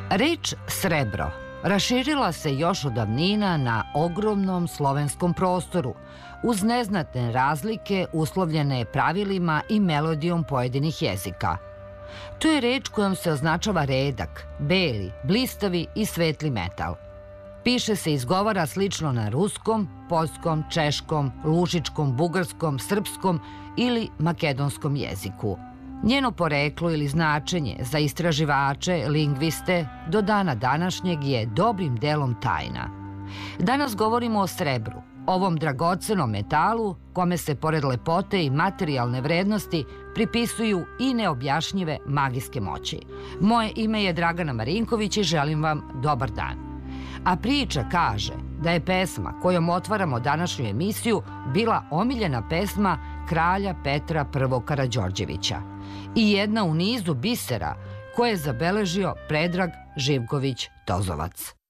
Reč srebro raširila se još od davnina na ogromnom slovenskom prostoru, uz neznatne razlike uslovljene pravilima i melodijom pojedinih jezika. To je reč kojom se označava redak, beli, blistavi i svetli metal. Piše se i izgovara slično na ruskom, poljskom, češkom, lužičkom, bugarskom, srpskom ili makedonskom jeziku. Njeno poreklo ili značenje za istraživače, lingviste, do dana današnjeg je dobrim delom tajna. Danas govorimo o srebru, ovom dragocenom metalu kome se pored lepote i materijalne vrednosti pripisuju i neobjašnjive magijske moći. Moje ime je Dragana Marinković i želim vam dobar dan. A priča kaže da je pesma kojom otvaramo današnju emisiju bila omiljena pesma kralja Petra I. Karađorđevića i jedna u nizu bisera koje je zabeležio Predrag Živković Tozovac.